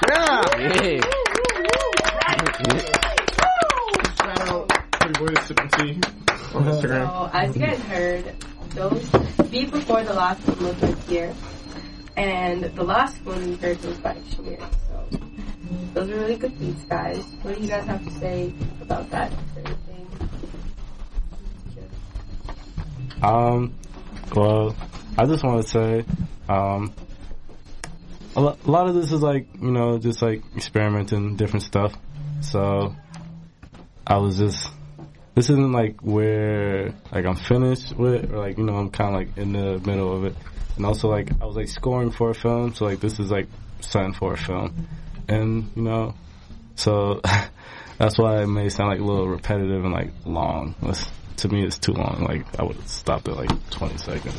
Yeah. Shout out Pretty Boys Sipping Tea on Instagram. So, as you guys heard, those beat before the last one was by Pierre, and the last one we heard was by Shamir. So, those are really good beats, guys. What do you guys have to say about that? Well, I just want to say, a lot of this is like, you know, just like experimenting different stuff. So this isn't like where like I'm finished with, or like, you know, I'm kind of like in the middle of it. And also like I was like scoring for a film, so like this is like something for a film, and you know, so that's why it may sound like a little repetitive and like long. To me, it's too long. Like I would have stopped at like 20 seconds.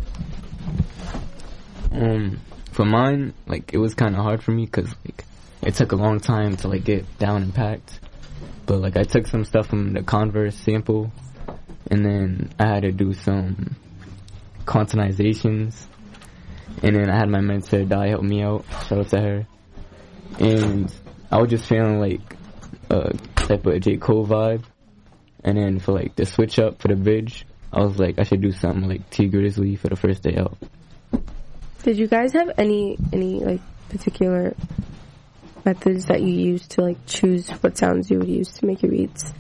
For mine, like, it was kind of hard for me because, like, it took a long time to, like, get down and packed. But, like, I took some stuff from the Converse sample, and then I had to do some quantizations, and then I had my mentor, Di, help me out. Shout out to her. And I was just feeling, like, a type of J. Cole vibe. And then for, like, the switch up for the bridge, I was like, I should do something like T Grizzly for the first day out. Did you guys have any like particular methods that you used to like choose what sounds you would use to make your beats?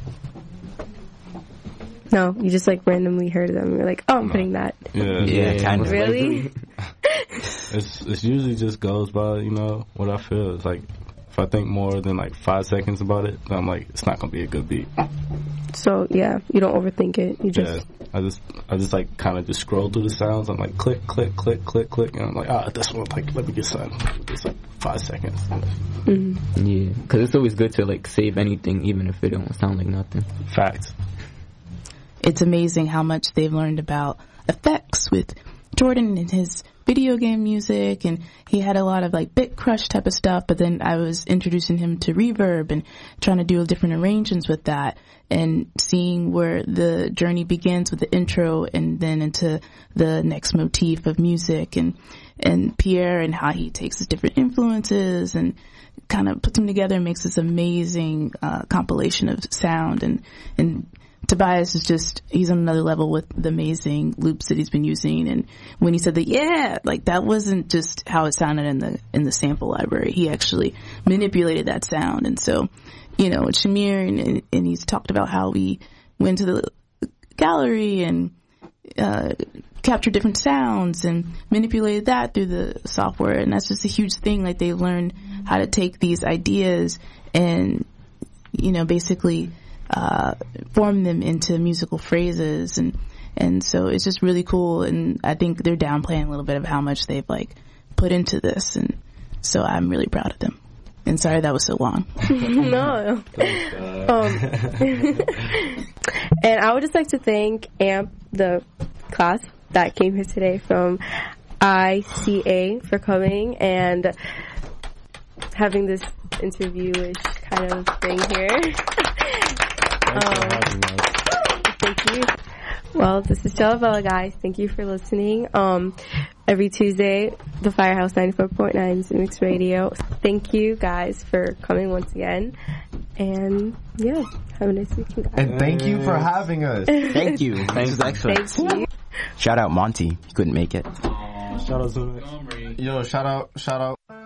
No, you just like randomly heard them. You're like, oh, I'm putting that. Yeah, kind of. Really? It's usually just goes by, you know, what I feel. It's like if I think more than like 5 seconds about it, then I'm like, it's not gonna be a good beat. So yeah, you don't overthink it. You just I just like kind of just scroll through the sounds. I'm like click, click, click, click, click, and I'm like, this one, like, let me get something. It's like 5 seconds. Mm-hmm. Yeah, because it's always good to like save anything, even if it don't sound like nothing. Facts. It's amazing how much they've learned about effects with Jordan and his video game music, and he had a lot of like Bit Crush type of stuff, but then I was introducing him to reverb and trying to do different arrangements with that, and seeing where the journey begins with the intro and then into the next motif of music, and Pierre and how he takes his different influences and kind of puts them together and makes this amazing compilation of sound, and Tobias is just, he's on another level with the amazing loops that he's been using. And when he said that, like that wasn't just how it sounded in the sample library. He actually manipulated that sound. And so, you know, Shamir, and he's talked about how we went to the gallery and captured different sounds and manipulated that through the software. And that's just a huge thing. Like they learned how to take these ideas and, you know, basically form them into musical phrases, and so it's just really cool, and I think they're downplaying a little bit of how much they've like put into this, and so I'm really proud of them. And sorry that was so long. No. And I would just like to thank AMP, the class that came here today from ICA, for coming and having this interview-ish kind of thing here. Thank you. Well, this is Jalabella, guys. Thank you for listening. Every Tuesday, the Firehouse 94.9 Mix Radio. Thank you, guys, for coming once again. And, yeah, have a nice weekend, guys. And thank you for having us. Thank you. Thanks, excellent. Thank you. Shout out Monty. He couldn't make it. Shout out to Yo, shout out.